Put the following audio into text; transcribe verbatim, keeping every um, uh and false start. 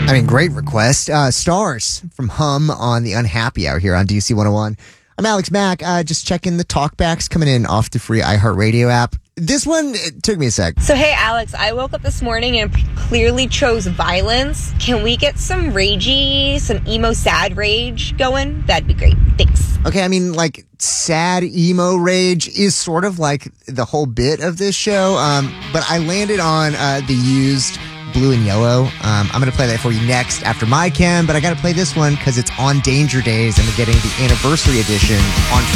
I mean, great request. Uh, Stars from Hum on the Unhappy Hour here on D C one oh one. I'm Alex Mack. Uh, just checking the talkbacks coming in off the free iHeartRadio app. This one, it took me a sec. So, hey, Alex, I woke up this morning and clearly chose violence. Can we get some ragey, some emo sad rage going? That'd be great. Thanks. Okay, I mean, like, sad emo rage is sort of like the whole bit of this show. Um, but I landed on uh, the used Blue and Yellow. Um, I'm going to play that for you next after My Chem, but I got to play this one because it's on Danger Days and we're getting the anniversary edition on